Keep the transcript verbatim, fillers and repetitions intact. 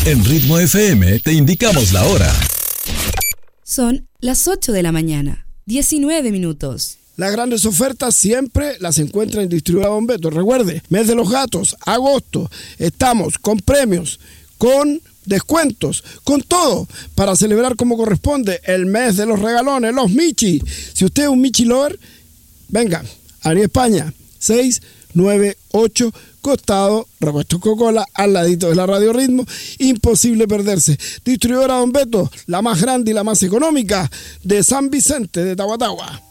En Ritmo F M te indicamos la hora. Son las ocho de la mañana, diecinueve minutos. Las grandes ofertas siempre las encuentra en Distribuidora Don Beto. Recuerde, mes de los gatos, agosto, estamos con premios, con descuentos, con todo, para celebrar como corresponde el mes de los regalones, los Michi. Si usted es un Michi lover, venga, Avenida España, seis nueve ocho, costado, Repuestos Coca-Cola, al ladito de la Radio Ritmo. Imposible perderse. Distribuidora Don Beto, la más grande y la más económica de San Vicente de Tahuatahua.